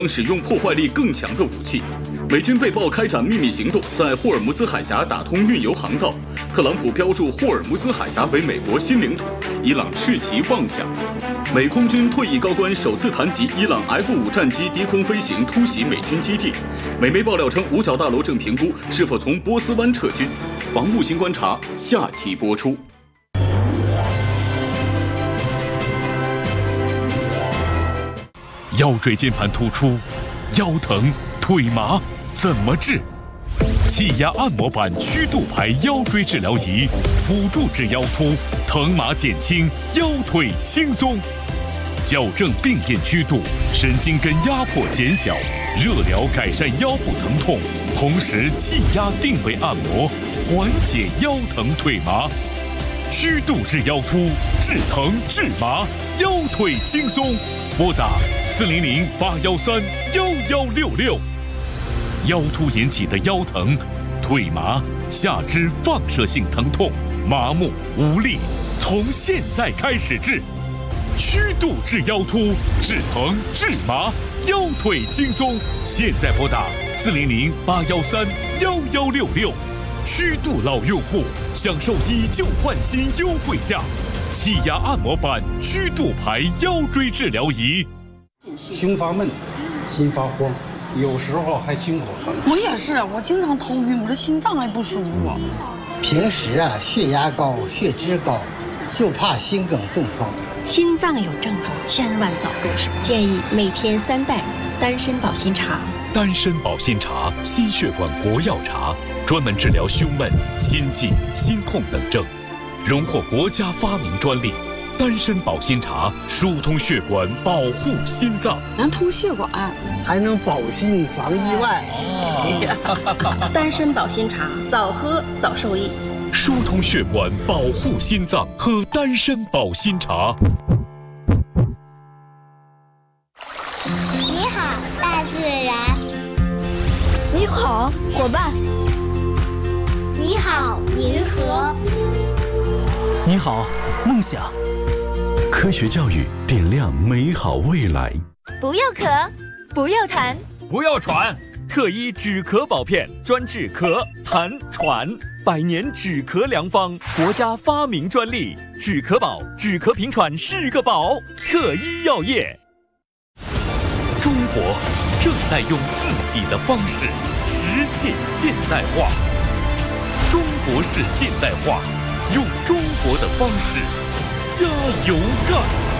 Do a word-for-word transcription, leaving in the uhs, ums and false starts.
使用破坏力更强的武器。美军被曝开展秘密行动，在霍尔木兹海峡打通运油航道。特朗普标注霍尔木兹海峡为美国新领土，伊朗斥其妄想。美空军退役高官首次谈及伊朗 F 五战机低空飞行突袭美军基地。美媒爆料称，五角大楼正评估是否从波斯湾撤军。防务新观察下期播出。 腰椎间盘突出、腰疼、腿麻怎么治？气压按摩板曲度排腰椎治疗仪，辅助治腰突，疼麻减轻，腰腿轻松。矫正病变曲度，神经根压迫减小，热疗改善腰部疼痛，同时气压定位按摩，缓解腰疼腿麻。曲度治腰突，治疼治麻，腰腿轻松。拨打四零零八幺三幺幺六六。腰突引起的腰疼、腿麻、下肢放射性疼痛、麻木无力，从现在开始治。曲度治腰突，治疼治麻，腰腿轻松。现在拨打四零零八幺三幺幺六六。曲度老用户享受以旧换新优惠价。气压按摩板曲度排腰椎治疗仪。 胸发闷，心发慌，有时候还心口疼。 我也是，我经常头晕，我这心脏还不舒服。 平时啊，血压高，血脂高，就怕心梗中风。 心脏有症状，千万早住手。建议每天三袋丹参保心茶。 丹参保心茶，心血管国药茶，专门治疗胸闷、心悸、心痛等症。荣获国家发明专利，丹参保心茶疏通血管，保护心脏， 能通血管， 还能保心防意外。 哦、丹参保心茶，早喝早受益， 疏通血管，保护心脏，喝丹参保心茶。 你好，大自然。 你好，伙伴。 你好，银河。 你好，梦想。科学教育点亮美好未来。 不要咳，不要痰， 不要喘。特一止咳宝片，专治咳、痰、喘，百年止咳良方，国家发明专利。止咳宝，止咳平喘是个宝。特一药业。 中国正在用自己的方式实现现代化。中国式现代化。用中国的方式，加油干！